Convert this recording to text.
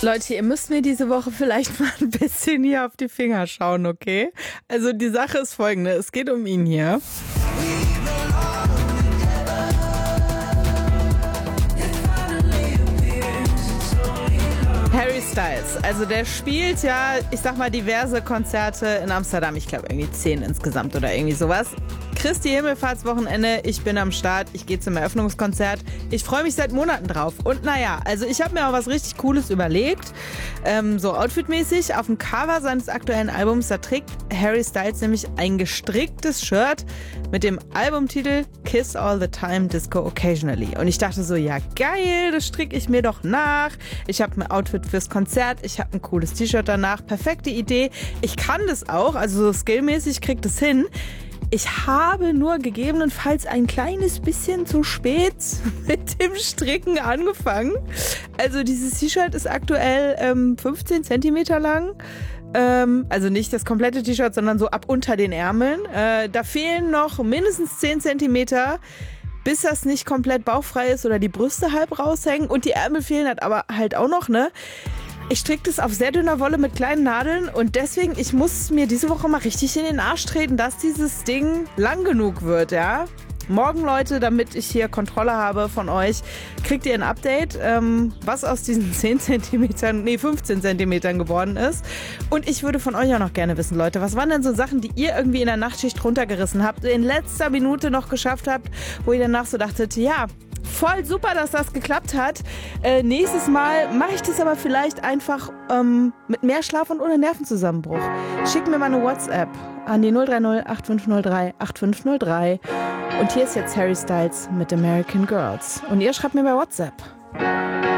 Leute, ihr müsst mir diese Woche vielleicht mal ein bisschen hier auf die Finger schauen, okay? Also die Sache ist folgende, es geht um ihn hier. Harry Styles, also der spielt ja, ich sag mal, diverse Konzerte in Amsterdam. Ich glaube irgendwie 10 insgesamt oder irgendwie sowas. Christi Himmelfahrtswochenende, ich bin am Start, ich gehe zum Eröffnungskonzert. Ich freue mich seit Monaten drauf. Und naja, also ich habe mir auch was richtig Cooles überlegt. So outfitmäßig, auf dem Cover seines aktuellen Albums, da trägt Harry Styles nämlich ein gestricktes Shirt mit dem Albumtitel Kiss All the Time, Disco Occasionally. Und ich dachte so, ja geil, das stricke ich mir doch nach. Ich habe ein Outfit fürs Konzert, ich habe ein cooles T-Shirt danach. Perfekte Idee. Ich kann das auch, also so skillmäßig kriegt es hin. Ich habe nur gegebenenfalls ein kleines bisschen zu spät mit dem Stricken angefangen. Also dieses T-Shirt ist aktuell 15 Zentimeter lang. Also nicht das komplette T-Shirt, sondern so ab unter den Ärmeln. Da fehlen noch mindestens 10 Zentimeter, bis das nicht komplett bauchfrei ist oder die Brüste halb raushängen. Und die Ärmel fehlen aber halt auch noch, ne? Ich stricke das auf sehr dünner Wolle mit kleinen Nadeln und deswegen, ich muss mir diese Woche mal richtig in den Arsch treten, dass dieses Ding lang genug wird, ja. Morgen, Leute, damit ich hier Kontrolle habe von euch, kriegt ihr ein Update, was aus diesen 15 Zentimetern geworden ist. Und ich würde von euch auch noch gerne wissen, Leute, was waren denn so Sachen, die ihr irgendwie in der Nachtschicht runtergerissen habt, in letzter Minute noch geschafft habt, wo ihr danach so dachtet, ja, voll super, dass das geklappt hat. Nächstes Mal mache ich das aber vielleicht einfach mit mehr Schlaf und ohne Nervenzusammenbruch. Schickt mir mal eine WhatsApp an die 030 8503 8503. Und hier ist jetzt Harry Styles mit American Girls. Und ihr schreibt mir bei WhatsApp.